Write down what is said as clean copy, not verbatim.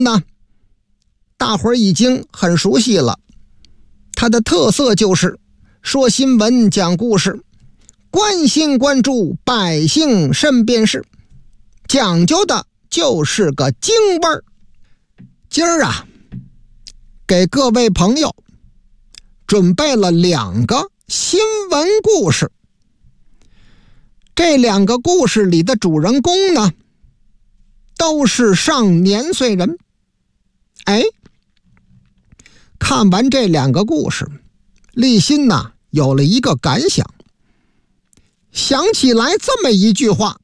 呢，大伙儿已经很熟悉了。它的特色就是说新闻讲故事，关心关注百姓身边事，讲究的就是个京味儿。今儿啊，给各位朋友准备了2个新闻故事。这2个故事里的主人公呢，都是上年岁人。看完这2个故事，立新有了一个感想，想起来这么一句话：